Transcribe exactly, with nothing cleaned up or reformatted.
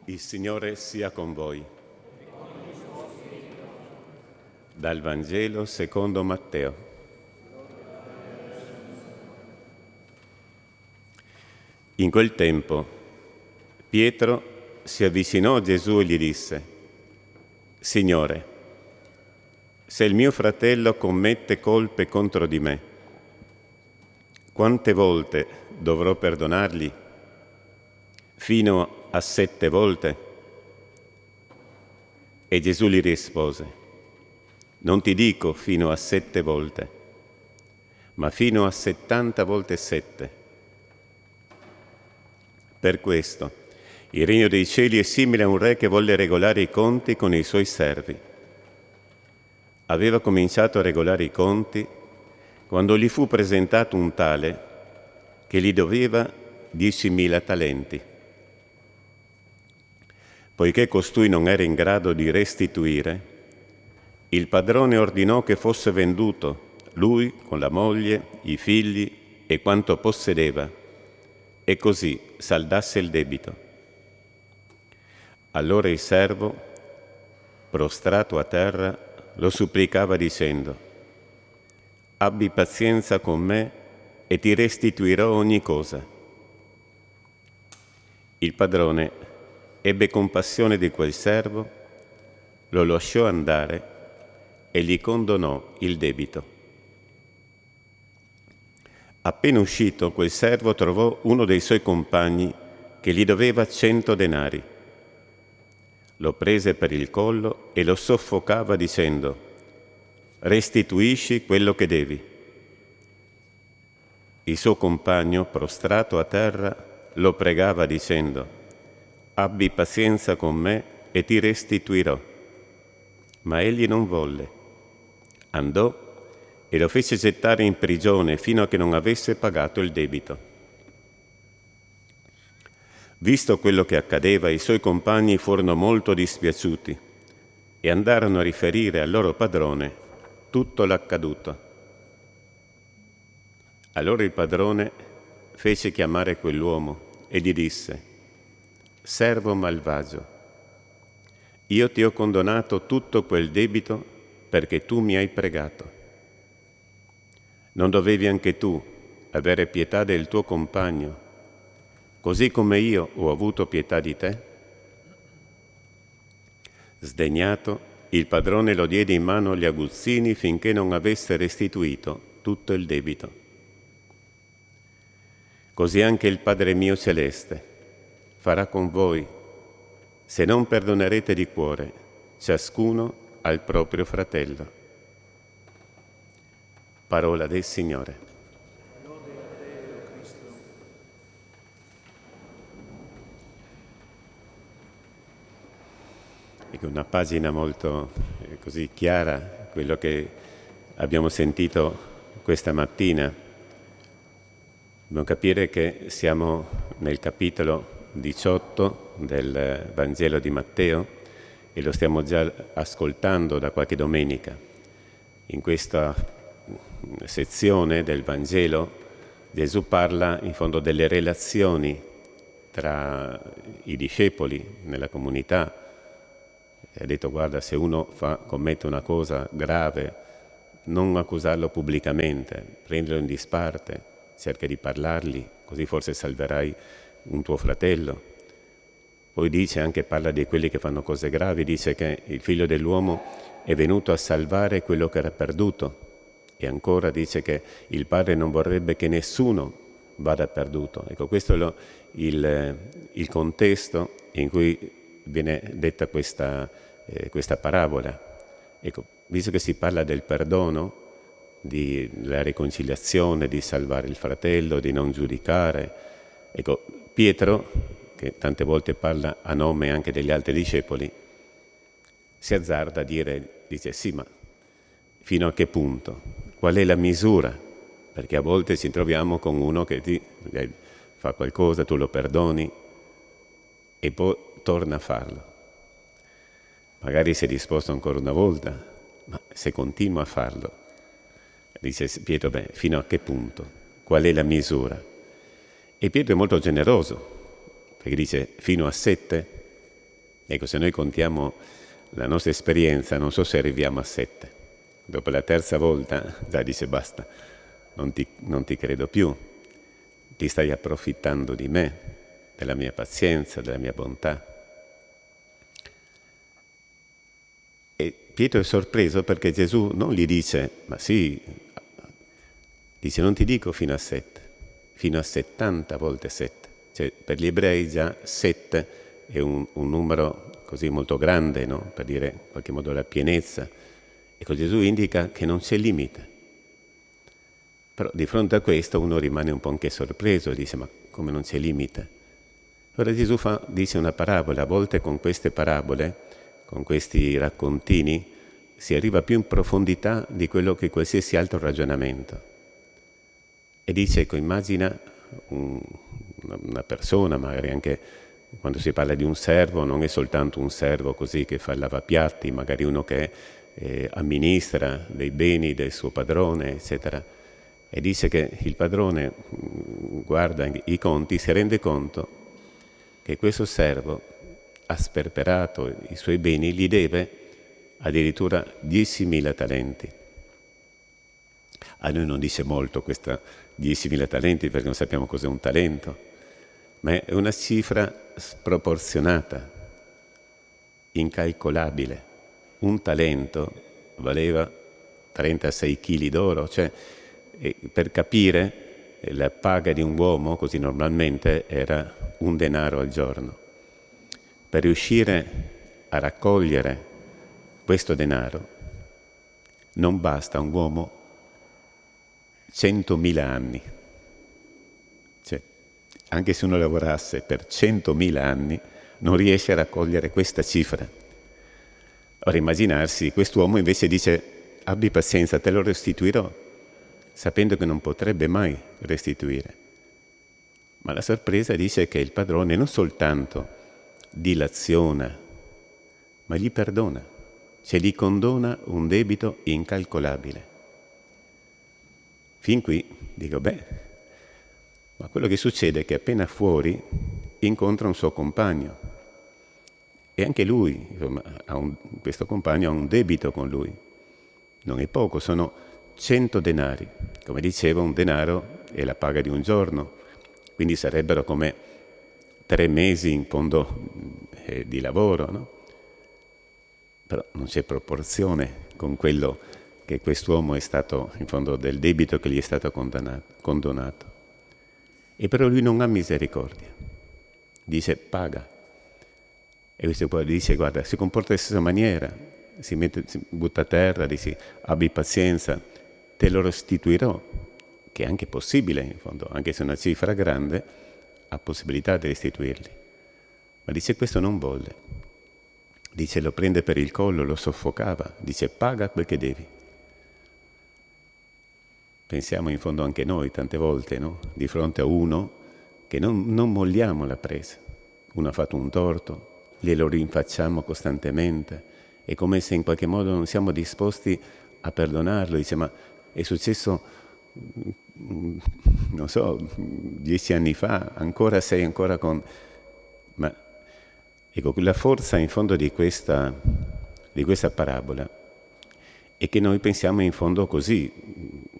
Il Signore sia con voi. Dal Vangelo secondo Matteo. In quel tempo Pietro si avvicinò a Gesù e gli disse: Signore, se il mio fratello commette colpe contro di me, quante volte dovrò perdonargli? Fino a sette volte? E Gesù gli rispose: non ti dico fino a sette volte, ma fino a settanta volte sette. Per questo il regno dei cieli è simile a un re che volle regolare i conti con i suoi servi. Aveva cominciato a regolare i conti quando gli fu presentato un tale che gli doveva diecimila talenti. Poiché costui non era in grado di restituire, il padrone ordinò che fosse venduto, lui con la moglie, i figli e quanto possedeva, e così saldasse il debito. Allora il servo, prostrato a terra, lo supplicava dicendo: abbi pazienza con me e ti restituirò ogni cosa. Il padrone ebbe compassione di quel servo, lo lasciò andare e gli condonò il debito. Appena uscito, quel servo trovò uno dei suoi compagni che gli doveva cento denari. Lo prese per il collo e lo soffocava dicendo: restituisci quello che devi. Il suo compagno, prostrato a terra, lo pregava dicendo: abbi pazienza con me e ti restituirò. Ma egli non volle. Andò e lo fece gettare in prigione fino a che non avesse pagato il debito. Visto quello che accadeva, i suoi compagni furono molto dispiaciuti e andarono a riferire al loro padrone tutto l'accaduto. Allora il padrone fece chiamare quell'uomo e gli disse: servo malvagio, io ti ho condonato tutto quel debito perché tu mi hai pregato. Non dovevi anche tu avere pietà del tuo compagno, così come io ho avuto pietà di te? Sdegnato, il padrone lo diede in mano agli aguzzini finché non avesse restituito tutto il debito. Così anche il Padre mio celeste farà con voi, se non perdonerete di cuore ciascuno al proprio fratello. Parola del Signore. Lode a te, o Cristo. Ecco, una pagina molto eh, così chiara, quello che abbiamo sentito questa mattina. Dobbiamo capire che siamo nel capitolo diciotto del Vangelo di Matteo e lo stiamo già ascoltando da qualche domenica. In questa sezione del Vangelo Gesù parla in fondo delle relazioni tra i discepoli nella comunità. Ha detto: guarda, se uno fa, commette una cosa grave, non accusarlo pubblicamente, prendilo in disparte, cerca di parlargli, così forse salverai un tuo fratello. Poi dice, anche parla di quelli che fanno cose gravi, dice che il Figlio dell'uomo è venuto a salvare quello che era perduto. E ancora dice che il Padre non vorrebbe che nessuno vada perduto. Ecco, questo è lo, il, il contesto in cui viene detta questa, eh, questa parabola. Ecco, visto che si parla del perdono, della riconciliazione, di salvare il fratello, di non giudicare, ecco, Pietro, che tante volte parla a nome anche degli altri discepoli, si azzarda a dire, dice: sì, ma fino a che punto? Qual è la misura? Perché a volte ci troviamo con uno che ti fa qualcosa, tu lo perdoni e poi torna a farlo. Magari sei disposto ancora una volta, ma se continua a farlo, dice Pietro, beh, fino a che punto? Qual è la misura? E Pietro è molto generoso, perché dice fino a sette. Ecco, se noi contiamo la nostra esperienza, non so se arriviamo a sette. Dopo la terza volta già dice basta, non ti, non ti credo più, ti stai approfittando di me, della mia pazienza, della mia bontà. E Pietro è sorpreso perché Gesù non gli dice, ma sì, dice non ti dico fino a sette, fino a settanta volte sette. Cioè per gli ebrei già sette è un, un numero così molto grande, no? Per dire in qualche modo la pienezza. Ecco, Gesù indica che non c'è limite. Però di fronte a questo uno rimane un po' anche sorpreso e dice, ma come non c'è limite? Allora Gesù fa, dice una parabola, a volte con queste parabole, con questi raccontini, si arriva più in profondità di quello che qualsiasi altro ragionamento. E dice, ecco, immagina un, una persona, magari anche quando si parla di un servo, non è soltanto un servo così che fa il lavapiatti, magari uno che eh, amministra dei beni del suo padrone, eccetera. E dice che il padrone guarda i conti, si rende conto che questo servo ha sperperato i suoi beni, gli deve addirittura diecimila talenti. A noi non dice molto questa diecimila talenti perché non sappiamo cos'è un talento, ma è una cifra sproporzionata, incalcolabile. Un talento valeva trentasei chili d'oro, cioè per capire la paga di un uomo così normalmente era un denaro al giorno. Per riuscire a raccogliere questo denaro non basta un uomo centomila anni. Cioè, anche se uno lavorasse per centomila anni non riesce a raccogliere questa cifra. Ora immaginarsi, quest'uomo invece dice abbi pazienza, te lo restituirò, sapendo che non potrebbe mai restituire. Ma la sorpresa dice che il padrone non soltanto dilaziona, ma gli perdona, cioè gli condona un debito incalcolabile. Fin qui dico, beh, ma quello che succede è che appena fuori incontra un suo compagno e anche lui, insomma, ha un, questo compagno ha un debito con lui. Non è poco, sono cento denari. Come dicevo, un denaro è la paga di un giorno, quindi sarebbero come tre mesi in fondo eh, di lavoro, no? Però non c'è proporzione con quello che quest'uomo è stato, in fondo, del debito che gli è stato condannato, condonato. E però lui non ha misericordia. Dice, paga. E questo poi dice, guarda, si comporta della stessa maniera, si, mette, si butta a terra, dice, abbi pazienza, te lo restituirò, che è anche possibile, in fondo, anche se è una cifra grande, ha possibilità di restituirli. Ma dice, questo non volle. Dice, lo prende per il collo, lo soffocava, dice, paga quel che devi. Pensiamo in fondo anche noi tante volte, no? Di fronte a uno che non, non molliamo la presa. Uno ha fatto un torto, glielo rinfacciamo costantemente, è come se in qualche modo non siamo disposti a perdonarlo. Dice, ma è successo, non so, dieci anni fa, ancora sei ancora con... Ma ecco, la forza in fondo di questa, di questa parabola è che noi pensiamo in fondo così,